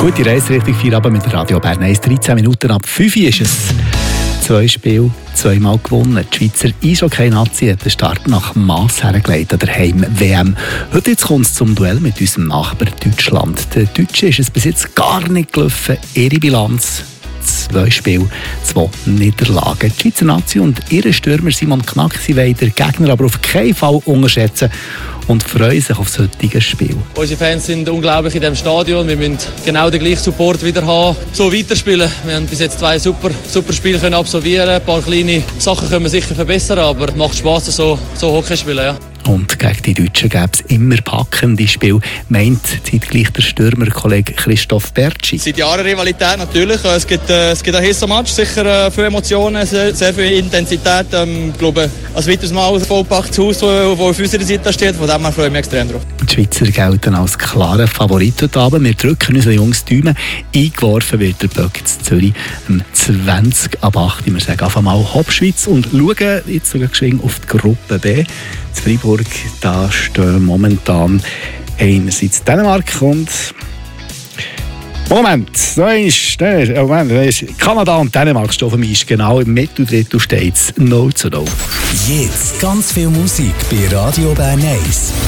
Gute Reise Richtung Feierabend mit Radio Bern 1. 13 Minuten ab 5 ist es. 2 Spiele, 2-mal gewonnen. Die Schweizer Eishockey-Nazi hat den Start nach Mass hergelegt an der Heim-WM. Heute jetzt kommt es zum Duell mit unserem Nachbar Deutschland. Den Deutschen ist es bis jetzt gar nicht gelaufen. Ihre Bilanz: 2 Spiele, 2 Niederlagen. Die Schweizer Nazi und ihre Stürmer Simon Knack, sie wollen den Gegner aber auf keinen Fall unterschätzen und freuen sich auf das heutige Spiel. Unsere Fans sind unglaublich in diesem Stadion. Wir müssen genau den gleichen Support wieder haben. So weiterspielen. Wir haben bis jetzt 2 super Spiele können absolvieren. Ein paar kleine Sachen können wir sicher verbessern, aber es macht Spass, so Hockey spielen. Ja. Und gegen die Deutschen gäbe es immer packende Spiele, meint zeitgleich der Stürmerkollege Christoph Bertschi. Seit Jahren Rivalität natürlich. Es gibt ein heißes Match, sicher viele Emotionen, sehr viel Intensität. Ich glaube, als weiteres Mal ein vollpacktes Haus, das auf unserer Seite steht. Von dem her freue ich mich extrem drauf. Die Schweizer gelten als klare Favorit heute Abend. Wir drücken unseren Jungs die Daumen. Eingeworfen wird der Böck in Zürich um 20 ab 8. Wir sagen einfach mal Hopp Schweiz und schauen jetzt sogar geschwind auf die Gruppe B. In Freiburg, da stehen momentan einerseits Dänemark und Kanada und Dänemark stehen auf dem Eis. Genau im Mitteldrittel steht es 0:0. Jetzt ganz viel Musik bei Radio Bern 1.